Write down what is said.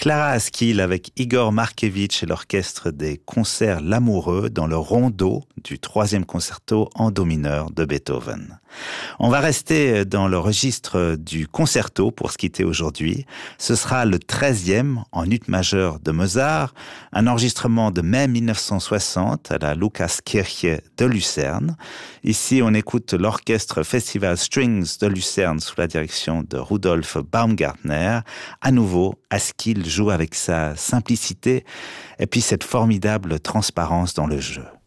Clara Askill avec Igor Markevitch et l'orchestre des concerts L'Amoureux dans le rondo du 3e concerto en do mineur de Beethoven. On va rester dans le registre du concerto pour se quitter aujourd'hui. Ce sera le 13e en ut majeur de Mozart, un enregistrement de mai 1960 à la Lukaskirche de Lucerne. Ici, on écoute l'orchestre Festival Strings de Lucerne sous la direction de Rudolf Baumgartner. À nouveau, Askill joue avec sa simplicité et puis cette formidable transparence dans le jeu.